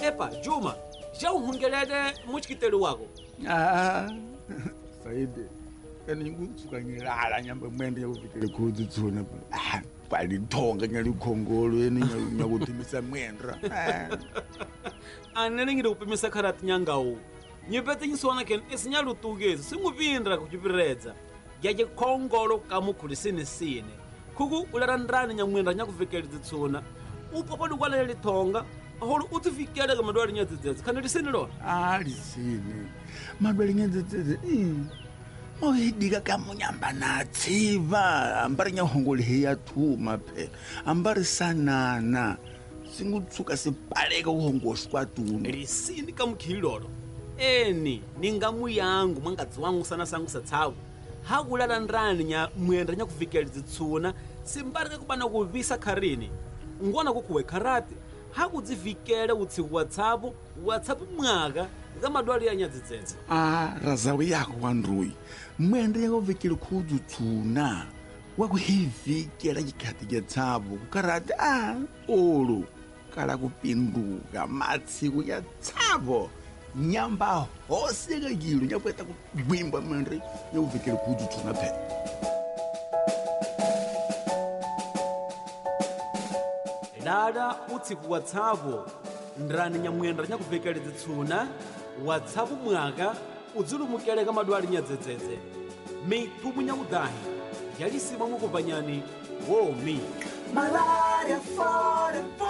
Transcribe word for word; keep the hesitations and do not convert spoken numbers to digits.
Epa, Juma, já uhungelele muchikitelu wako. Ah, Saidi. Kani ngutsuka ngilala nyamba mwende yakuvikele khudzi tsona. Ah, pali thonga nyali khongolo yeni nyakutimisa mwendra. Anene ngide kupimisa kharati nyangawo. Nyipete nyisona ken isinyalu tugezi singuvindra kuchipiredza. Yaje khongolo kamukhulisini sine. Kuku ularandrani nyamwendra nyakuvikele tsona. Upopo lukwalele thonga. Holo utifikele kama dwali nyadzedzedze kana lisini lo. Ah, lisini. Madwali nyadzedzedze. Mm. Mohidika kamunyamba natsiva ambari nyahongole heya thuma phe ambari sanana singutsuka sipaleka uhongoswa tunu lisini kamukhilolo eni ningamu yangu mwangadzi wangu sana sangu satsawu hakulala ndrani nya mwendra nyakuvikela dzitsuna simbareke kubana kuvisa kharini ngona kukuwe kharati hakudzivikele utsiku watsapo watsapo mwaka kamadwali ya nyadzedzedze. Ah, razawi yako wandruyi mwende yakuvikele khudzu tsuna wakuhivikela chikhati cha tsavo kukarati ah olo kala kupinduka matsiku ya tsavo nyamba hoseka yilo nyakueta kugwimba mwende yakuvikele khudzu tsuna phe. Dada utsiku watsapo ndrani nyamwendra nyakuvikele dzitsuna watsapo mwaka udzulumukele kamadwali nyadzedzedze mithumu nyakudahi yalisima mukupanyani womi Malaria for the